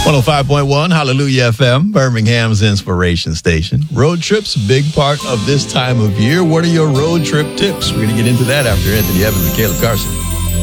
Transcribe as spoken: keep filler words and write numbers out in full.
one oh five point one Hallelujah F M, Birmingham's inspiration station. Road trips, big part of this time of year. What are your road trip tips? We're going to get into that after Anthony Evans and Caleb Carson.